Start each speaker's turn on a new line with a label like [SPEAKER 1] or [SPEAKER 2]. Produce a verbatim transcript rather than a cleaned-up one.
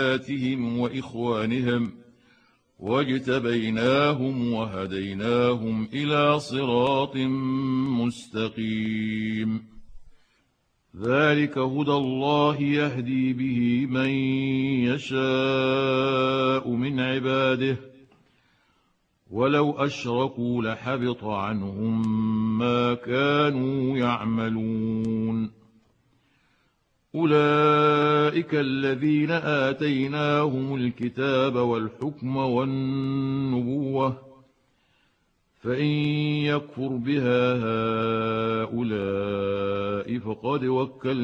[SPEAKER 1] ذرياتهم وإخوانهم واجتبيناهم وهديناهم إلى صراط مستقيم. ذلك هدى الله يهدي به من يشاء من عباده ولو أشركوا لحبط عنهم ما كانوا يعملون. أولئك الذين آتيناهم الكتاب والحكم والنبوة فإن يكفر بها هؤلاء فقد وكلنا